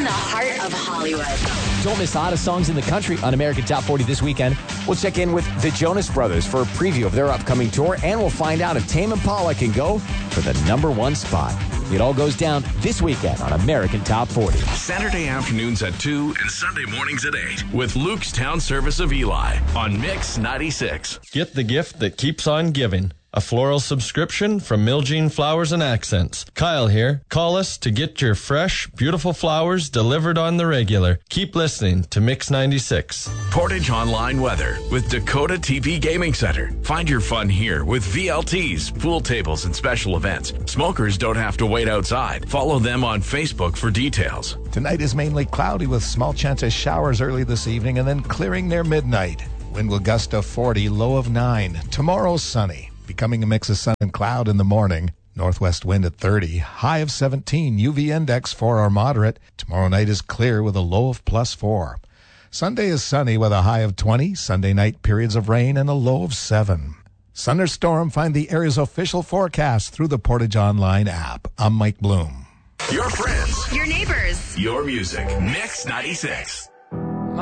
the heart of Hollywood. Don't miss the hottest songs in the country on American Top 40 this weekend. We'll check in with the Jonas Brothers for a preview of their upcoming tour, and we'll find out if Tame Impala can go for the #1 spot. It all goes down this weekend on American Top 40. Saturday afternoons at 2 and Sunday mornings at 8 with Luke's Town Service of Eli on Mix 96. Get the gift that keeps on giving. A floral subscription from Miljean Flowers and Accents. Kyle here. Call us to get your fresh, beautiful flowers delivered on the regular. Keep listening to Mix 96. Portage Online Weather with Dakota TV Gaming Center. Find your fun here with VLTs, pool tables, and special events. Smokers don't have to wait outside. Follow them on Facebook for details. Tonight is mainly cloudy with small chance of showers early this evening and then clearing near midnight. Wind will gust to 40, low of 9. Tomorrow, sunny. Becoming a mix of sun and cloud in the morning. Northwest wind at 30, high of 17. UV index 4 or moderate. Tomorrow night is clear with a low of +4. Sunday is sunny with a high of 20. Sunday night periods of rain and a low of 7. Sun or storm, find the area's official forecast through the Portage Online app. I'm Mike Bloom. Your friends. Your neighbors. Your music. Mix 96.